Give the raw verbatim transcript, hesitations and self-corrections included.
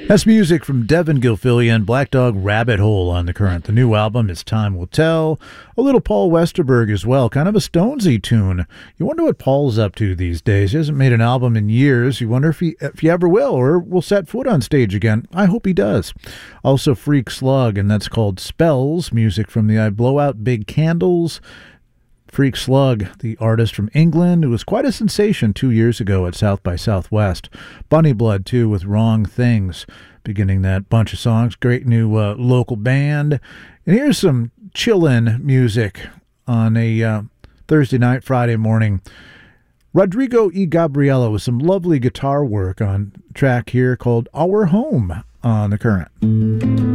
That's music from Devin Gilfillian, Black Dog Rabbit Hole on The Current. The new album is Time Will Tell. A little Paul Westerberg as well, kind of a Stonesy tune. You wonder what Paul's up to these days. He hasn't made an album in years. You wonder if he, if he ever will or will set foot on stage again. I hope he does. Also Freak Slug, and that's called Spells, music from the I Blow Out Big Candles. Freak Slug, the artist from England, who was quite a sensation two years ago at South by Southwest. Bunny Blood, too, with Wrong Things, beginning that bunch of songs. Great new uh, local band. And here's some chill-in music on a uh, Thursday night, Friday morning. Rodrigo E. Gabriela with some lovely guitar work on a track here called Our Home on The Current.